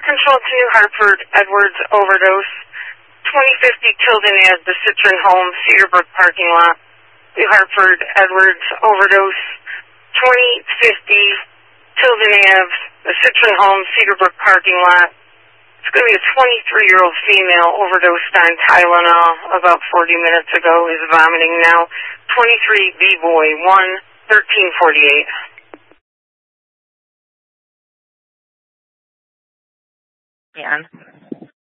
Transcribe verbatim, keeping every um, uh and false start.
Control to New Hartford, Edwards overdose. twenty fifty Tilden Ave, the Citron Home, Cedarbrook parking lot. New Hartford, Edwards overdose. twenty fifty Tilden Ave, the Citron Home, Cedarbrook parking lot. It's going to be a twenty-three-year-old female overdosed on Tylenol about forty minutes ago, is vomiting now. twenty-three B-Boy, one thirteen forty-eight. Yeah.